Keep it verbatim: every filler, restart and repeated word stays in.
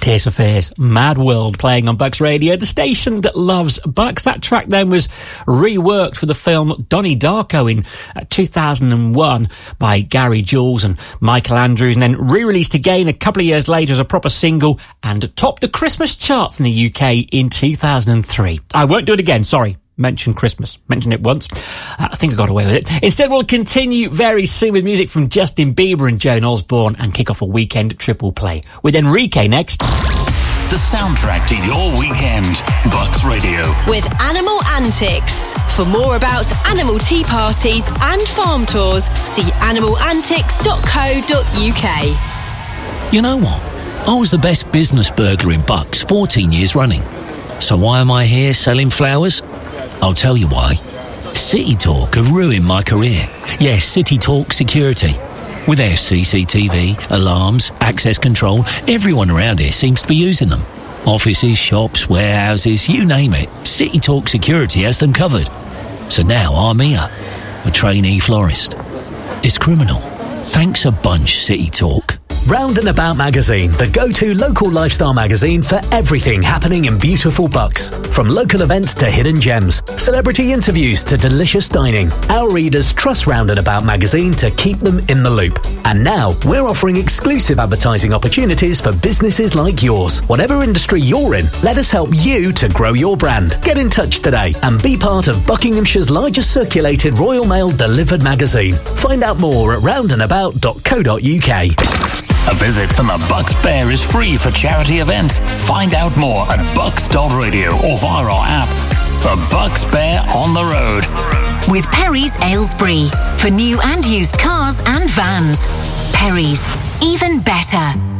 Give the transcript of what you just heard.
Tears for Fears, Mad World, playing on Bucks Radio, the station that loves Bucks. That track then was reworked for the film Donnie Darko in uh, two thousand one by Gary Jules and Michael Andrews, and then re-released again a couple of years later as a proper single and topped the Christmas charts in the U K in two thousand three. I won't do it again, sorry. Mention Christmas. Mentioned it once. Uh, I think I got away with it. Instead, we'll continue very soon with music from Justin Bieber and Joan Osborne and kick off a weekend triple play with Enrique next. The soundtrack to your weekend. Bucks Radio. With Animal Antics. For more about animal tea parties and farm tours, see animal antics dot co dot uk. You know what? I was the best business burglar in Bucks fourteen years running. So why am I here selling flowers? I'll tell you why. City Talk have ruined my career. Yes, City Talk Security. With their C C T V, alarms, access control, everyone around here seems to be using them. Offices, shops, warehouses, you name it. City Talk Security has them covered. So now I'm here, a trainee florist. It's criminal. Thanks a bunch, City Talk. Round and About Magazine, the go-to local lifestyle magazine for everything happening in beautiful Bucks. From local events to hidden gems, celebrity interviews to delicious dining, our readers trust Round and About Magazine to keep them in the loop. And now, we're offering exclusive advertising opportunities for businesses like yours. Whatever industry you're in, let us help you to grow your brand. Get in touch today and be part of Buckinghamshire's largest circulated Royal Mail delivered magazine. Find out more at round and about dot co dot uk. A visit from the Bucks Bear is free for charity events. Find out more at bucks dot radio or via our app. The Bucks Bear on the road. With Perry's Aylesbury. For new and used cars and vans. Perry's. Even better.